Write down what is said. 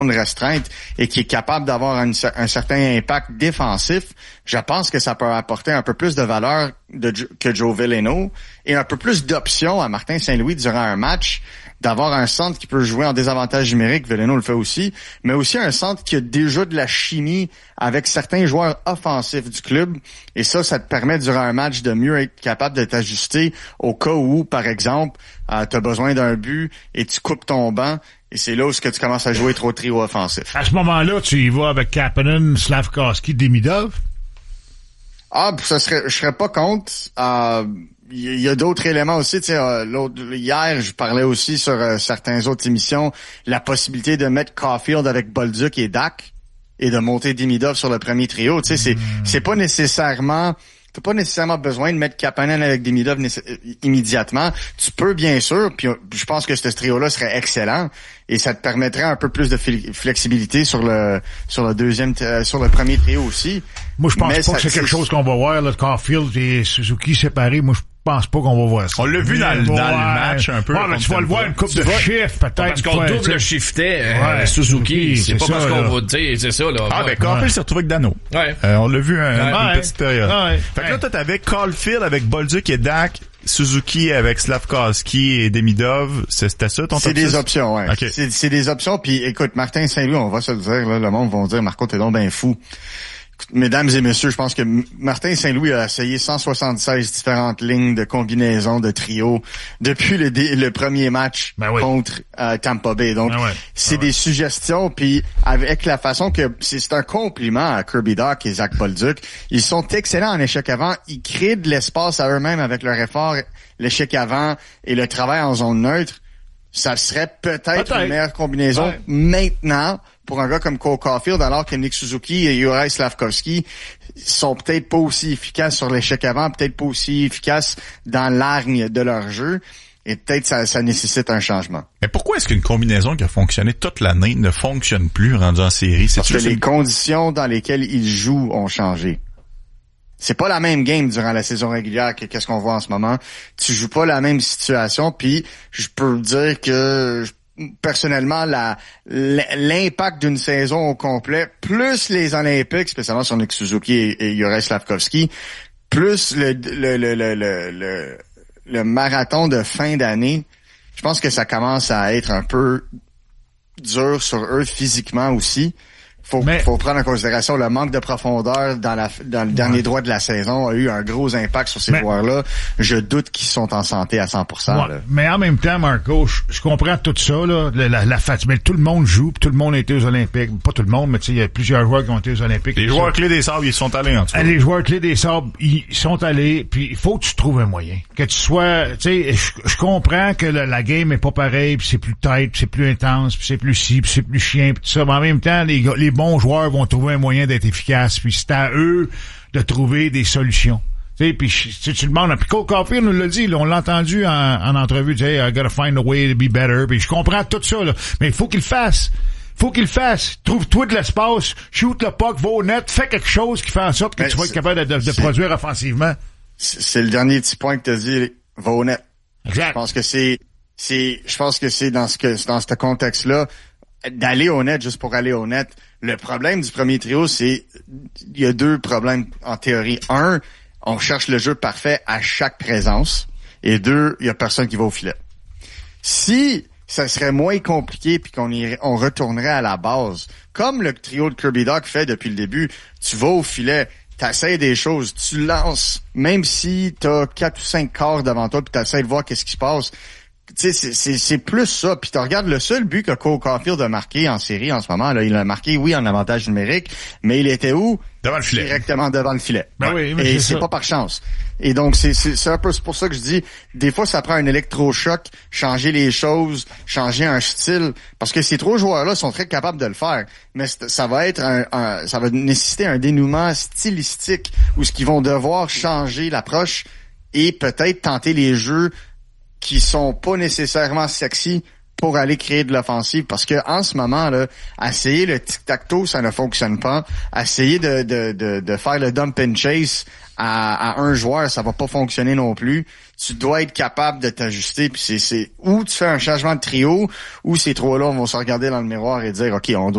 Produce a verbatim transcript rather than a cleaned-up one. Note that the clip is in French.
restreinte et qui est capable d'avoir un, un certain impact défensif, je pense que ça peut apporter un peu plus de valeur de, que Joe Veleno et un peu plus d'options à Martin Saint-Louis durant un match, d'avoir un centre qui peut jouer en désavantage numérique, Veleno le fait aussi, mais aussi un centre qui a déjà de la chimie avec certains joueurs offensifs du club. Et ça, ça te permet durant un match de mieux être capable de t'ajuster au cas où, par exemple, euh, tu as besoin d'un but et tu coupes ton banc. Et c'est là où ce que tu commences à jouer trop trio offensif. À ce moment-là, tu y vas avec Kapanen, Slavkovski, Demidov? Ah, ça serait, je serais pas contre. Euh, il y a d'autres éléments aussi. Tu sais, euh, l'autre, hier, je parlais aussi sur euh, certaines autres émissions, la possibilité de mettre Caulfield avec Bolduc et Dak et de monter Demidov sur le premier trio. Tu sais, c'est, mm. c'est pas nécessairement... T'as pas nécessairement besoin de mettre Kapanen avec Demidov immédiatement. Tu peux, bien sûr, puis je pense que ce trio-là serait excellent et ça te permettrait un peu plus de flexibilité sur le sur le deuxième, sur le premier trio aussi. Moi, je pense Mais pas ça, que c'est quelque chose qu'on va voir, là, Caulfield et Suzuki séparés. Moi, je pense pas qu'on va voir ça. On l'a vu dans, le, dans le match un peu. Ouais, mais tu vas le voir une coupe de chiffres, peut-être. Parce qu'on double shiftait euh, ouais, Suzuki. C'est, c'est pas ça, parce qu'on là. va dire, c'est ça, là. Ah, ben, Caulfield ouais. s'est retrouvé avec Dano. Ouais. Euh, on l'a vu un, ouais. une petite période. Ouais. Fait que là, toi, t'avais Caulfield avec Bolduc et Dak, Suzuki avec Slavkovski et Demidov. C'était ça, ton top C'est des six? options, ouais. Okay. C'est, c'est des options, puis écoute, Martin Saint-Louis, on va se le dire, là, le monde va dire, Marco, t'es donc ben fou. Mesdames et messieurs, je pense que Martin Saint-Louis a essayé cent soixante-seize différentes lignes de combinaisons de trio depuis le, dé, le premier match ben oui. contre euh, Tampa Bay. Donc, ben ouais. c'est ben des ouais. suggestions, puis avec la façon que c'est, c'est un compliment à Kirby Dach et Zach Bolduc. Ils sont excellents en échec avant. Ils créent de l'espace à eux-mêmes avec leur effort, l'échec avant et le travail en zone neutre. Ça serait peut-être, peut-être. une meilleure combinaison ouais. maintenant pour un gars comme Cole Caulfield, alors que Nick Suzuki et Juraj Slavkovski sont peut-être pas aussi efficaces sur l'échec avant, peut-être pas aussi efficaces dans l'argne de leur jeu. Et peut-être ça, ça nécessite un changement. Mais pourquoi est-ce qu'une combinaison qui a fonctionné toute l'année ne fonctionne plus rendue en série? C'est Parce que les une... conditions dans lesquelles ils jouent ont changé. C'est pas la même game durant la saison régulière que qu'est-ce qu'on voit en ce moment. Tu joues pas la même situation, puis je peux dire que personnellement, la l'impact d'une saison au complet, plus les Olympiques, spécialement sur Nick Suzuki et, et Juraj Slavkovski, plus le le, le le le le le marathon de fin d'année, je pense que ça commence à être un peu dur sur eux physiquement aussi. Faut, Mais, faut prendre en considération le manque de profondeur dans la dans le ouais. dernier droit de la saison a eu un gros impact sur ces Mais, joueurs-là. Je doute qu'ils sont en santé à cent pour cent. Ouais. Là. Mais en même temps, Marco, je, je comprends tout ça, là, la, la, la fatigue. Mais tout le monde joue, puis tout le monde a été aux Olympiques. Pas tout le monde, mais tu sais, il y a plusieurs joueurs qui ont été aux Olympiques. Les joueurs ça. clés des Sabres, ils sont allés en tout cas. Les joueurs clés des Sabres, ils sont allés, puis il faut que tu trouves un moyen. Que tu sois, tu sais, je, je comprends que la, la game est pas pareille, puis c'est plus tight, puis c'est plus intense, puis c'est plus ci, puis c'est plus chien, puis tout ça. Mais en même temps, les, les bons joueurs vont trouver un moyen d'être efficaces, puis c'est à eux de trouver des solutions. Tu sais, puis tu, tu le demandes, puis Cole Caulfield nous l'a dit, là, on l'a entendu en, en entrevue, tu sais, I gotta find a way to be better, puis je comprends tout ça, là, mais il faut qu'il le fasse. Faut qu'il le fasse. Trouve-toi de l'espace, shoot le puck, va au net, fais quelque chose qui fait en sorte que mais tu vas être capable de, de, de produire offensivement. C'est le dernier petit point que tu as dit, va au net. Exact. Je pense que c'est, c'est, je pense que c'est dans ce que, dans ce contexte-là, d'aller au net juste pour aller au net. Le problème du premier trio, c'est il y a deux problèmes en théorie. Un, on cherche le jeu parfait à chaque présence. Et deux, il y a personne qui va au filet. Si ça serait moins compliqué puis qu'on irait, on retournerait à la base, comme le trio de Kirby Dach fait depuis le début, tu vas au filet, t'essayes des choses, tu lances, même si t'as quatre ou cinq quarts devant toi puis t'essayes de voir qu'est-ce qui se passe. Tu sais, c'est, c'est, c'est plus ça. Puis tu regardes le seul but que Cole Caulfield a marqué en série en ce moment. Là, il a marqué, oui, en avantage numérique, mais il était où? Devant le filet. Directement devant le filet. Ben oui, mais et c'est, c'est pas par chance. Et donc, c'est, c'est, c'est un peu c'est pour ça que je dis, des fois, ça prend un électrochoc, changer les choses, changer un style, parce que ces trois joueurs-là sont très capables de le faire. Mais ça va être un, un ça va nécessiter un dénouement stylistique où ce qu'ils vont devoir changer l'approche et peut-être tenter les jeux qui sont pas nécessairement sexy pour aller créer de l'offensive, parce que en ce moment là, essayer le tic-tac-toe, ça ne fonctionne pas. Essayer de de de, de faire le dump and chase à, à un joueur, ça va pas fonctionner non plus. Tu dois être capable de t'ajuster, puis c'est c'est ou tu fais un changement de trio, ou ces trois-là vont se regarder dans le miroir et dire ok, on doit